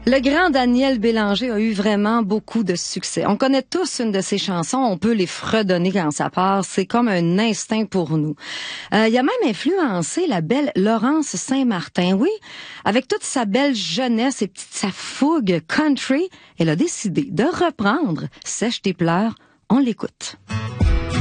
Le grand Daniel Bélanger a eu vraiment beaucoup de succès. On connaît tous une de ses chansons, on peut les fredonner quand ça part, c'est comme un instinct pour nous. Il a même influencé la belle Laurence Saint-Martin, oui. Avec toute sa belle jeunesse et sa fougue country, elle a décidé de reprendre Sèche tes pleurs. On l'écoute.